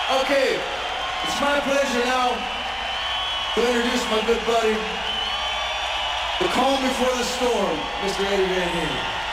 Okay, it's my pleasure now to introduce my good buddy, the calm before the storm, Mr. Eddie Van Halen.